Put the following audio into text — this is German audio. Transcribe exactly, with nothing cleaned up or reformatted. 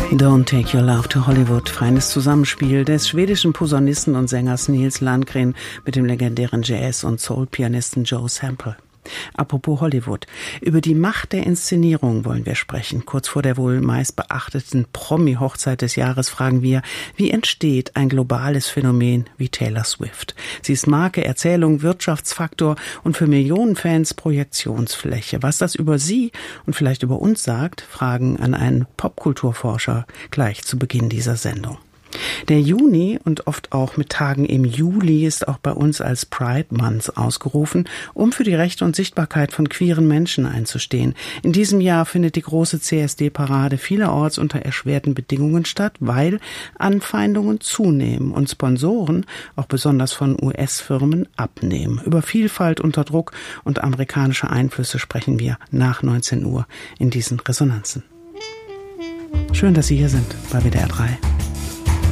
Don't Take Your Love to Hollywood, feines Zusammenspiel des schwedischen Posaunisten und Sängers Nils Landgren mit dem legendären Jazz- und Soul-Pianisten Joe Sample. Apropos Hollywood. Über die Macht der Inszenierung wollen wir sprechen. Kurz vor der wohl meist beachteten Promi-Hochzeit des Jahres fragen wir, wie entsteht ein globales Phänomen wie Taylor Swift? Sie ist Marke, Erzählung, Wirtschaftsfaktor und für Millionen Fans Projektionsfläche. Was das über sie und vielleicht über uns sagt, Fragen an einen Popkulturforscher gleich zu Beginn dieser Sendung. Der Juni und oft auch mit Tagen im Juli ist auch bei uns als Pride Month ausgerufen, um für die Rechte und Sichtbarkeit von queeren Menschen einzustehen. In diesem Jahr findet die große C S D-Parade vielerorts unter erschwerten Bedingungen statt, weil Anfeindungen zunehmen und Sponsoren, auch besonders von U S-Firmen, abnehmen. Über Vielfalt, Unterdruck und amerikanische Einflüsse sprechen wir nach neunzehn Uhr in diesen Resonanzen. Schön, dass Sie hier sind bei W D R drei.